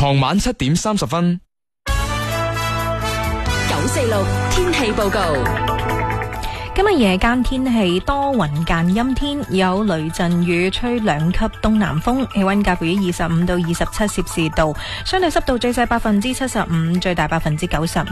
傍晚7點30分。 946天氣報告。 今日夜間天氣多雲間陰天，有雷陣雨，吹2級東南風，氣溫介乎於25到27攝氏度，相對濕度最細75%，最大95%。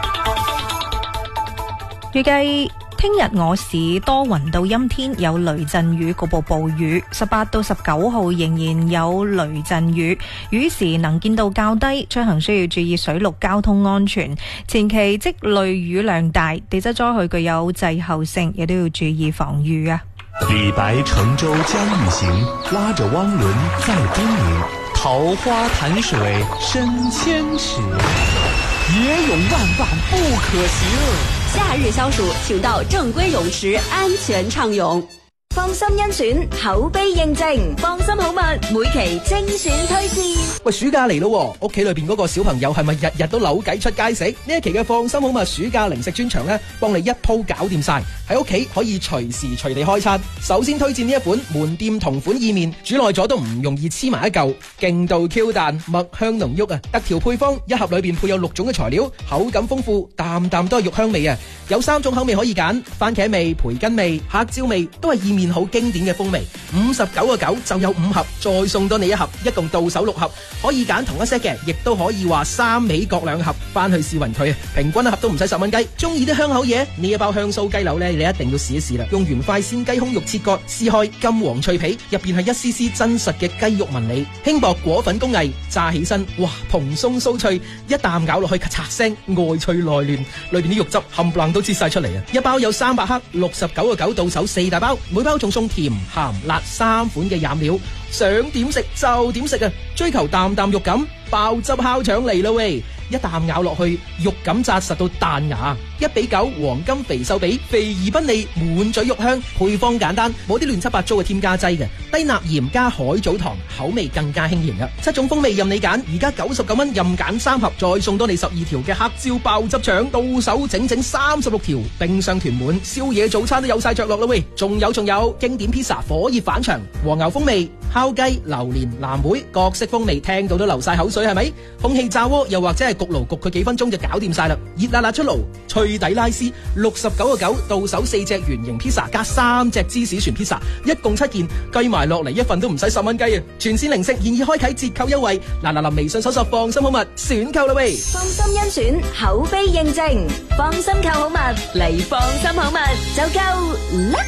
預計聽日我市多雲到陰天，有雷陣雨，局部暴雨。18到19號仍然有雷陣雨，雨時能見度較低，出行需要注意水陸交通安全。前期積累雨量大，地質災害具有滯後性，亦都要注意防禦啊！ 李白乘舟將欲行，拉着汪倫在東瀛。桃花潭水深千尺，野泳萬萬不可行。 夏日消暑，請到正規泳池安全暢泳。放心甄選，口碑認證，放心好物，每期精選推薦。 喂，暑假嚟咯，屋企裏邊嗰個小朋友係咪日日都扭計出街食？呢一期嘅放心好物暑假零食專場呢，幫你一鋪搞掂晒，喺屋企可以隨時隨地開餐。首先推薦呢一款門店同款意麵，煮耐咗都唔容易黐埋一嚿，勁度 Q 彈，麥香濃郁啊！特調配方，一盒裏邊配有6種嘅材料，口感豐富，啖啖都係肉香味啊！有3種口味可以揀，番茄味、培根味、黑椒味，都係意麵好經典嘅風味。59.9就有5盒，再送多你1盒，一共到手6盒，可以揀同一 set 嘅，亦都可以話3味各2盒，翻去試勻佢，平均1盒都唔使10蚊雞。中意啲香口嘢，呢一包香酥雞柳呢，你一定要試一試啦！用原塊鮮雞胸肉切割，撕開金黃脆皮，入邊係一絲絲真實嘅雞肉紋理，輕薄果粉工藝，炸起身，哇，蓬鬆酥脆，一啖咬落去咔嚓聲，外脆內嫩，裏邊啲肉汁冚唪唥都擠晒出嚟啊！一包有300克，69.9到手4大包，每包仲送甜、鹹、辣3款嘅飲料，想點食就點食啊！追求啖啖肉感，爆汁烤腸嚟啦喂！一啖咬落去，肉感紮實到彈牙，1:9黃金肥瘦比，肥而不膩，滿嘴肉香。配方簡單，冇啲亂七八糟嘅添加劑嘅，低鈉鹽加海藻糖，口味更加輕盈啊！7種風味任你揀，而家99蚊任揀3盒，再送多你12條嘅黑椒爆汁腸，到手整整36條，冰箱囤滿，宵夜早餐都有晒着落啦喂！仲有經典披薩火熱反場，和牛風味、烤雞、榴蓮、藍莓，各式風味，聽到都流晒口水係咪？空氣炸鍋又或者係焗爐焗佢幾分鐘就搞掂晒啦！熱辣辣出爐，脆底拉絲，69.9到手4隻圓形披薩加3隻芝士船披薩，一共7件，計埋落嚟一份都唔使10蚊雞啊！全線零食現已開啟折扣優惠，嗱，微信搜索放心好物選購啦喂！ 放心甄選，口碑認證，放心購好物嚟放心好物就夠啦！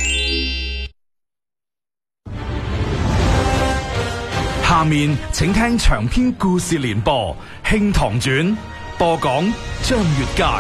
下面請聽長篇故事連播《慶堂傳》，播講張月佳。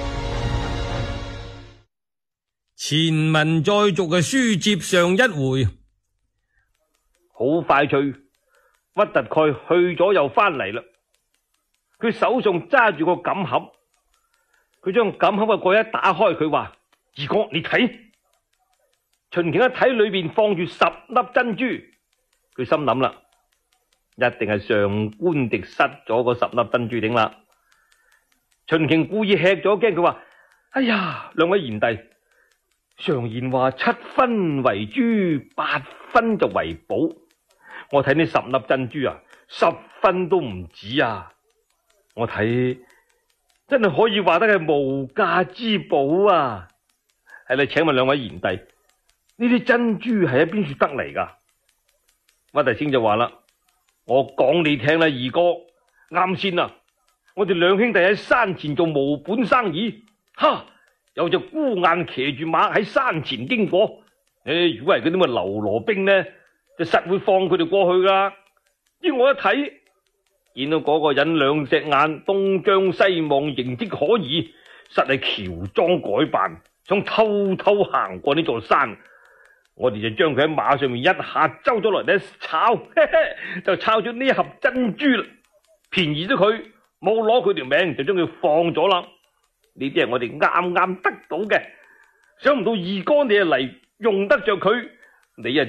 前文再續嘅書接上一回，好快脆，屈特蓋去咗又翻嚟啦。佢手上揸住個錦盒，佢將錦盒嘅蓋一打開，佢話：二哥，你睇。秦瓊一睇裏邊放住10粒珍珠，佢心諗啦，一定係上官迪失咗嗰10粒珍珠頂啦。秦瓊故意吃咗驚，佢話：哎呀，兩位賢弟，常言話7分為珠，8分就為寶。我睇呢10粒珍珠啊，10分都唔止啊！我睇真係可以話得係無價之寶啊！係啦，請問兩位賢弟，呢啲珍珠係喺邊處得嚟噶？屈大仙就話啦：我講你聽啦，二哥，啱先啊，我哋兩兄弟喺山前做無本生意，哈，有隻孤雁騎住馬喺山前經過，如果係嗰啲咁嘅流羅兵呢，就實會放佢哋過去噶。依我一睇，見到嗰個人兩隻眼東張西望，形跡可疑，實係喬裝改扮，想偷偷行過呢座山。我哋就將佢喺馬上面一下周咗落嚟咧炒，就炒咗呢盒珍珠啦，便宜咗佢，冇攞佢條命，就將佢放咗啦。呢啲係我哋啱啱得到嘅，想唔到二哥你啊嚟用得着佢，你啊